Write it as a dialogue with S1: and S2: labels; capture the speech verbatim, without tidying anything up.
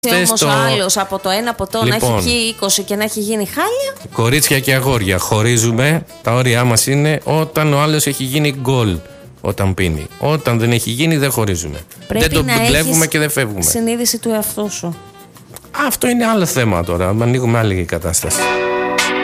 S1: Όμως
S2: το...
S1: ο άλλος από το ένα ποτό λοιπόν, να έχει πιει είκοσι και να έχει γίνει χάλια.
S2: Κορίτσια και αγόρια, χωρίζουμε. Τα όρια μας είναι όταν ο άλλος έχει γίνει γκολ. Όταν πίνει. Όταν δεν έχει γίνει, δεν χωρίζουμε.
S1: Πρέπει
S2: δεν το δουλεύουμε και δεν φεύγουμε.
S1: Συνείδηση του εαυτού σου.
S2: Αυτό είναι άλλο θέμα τώρα. Ανοίγουμε άλλη κατάσταση.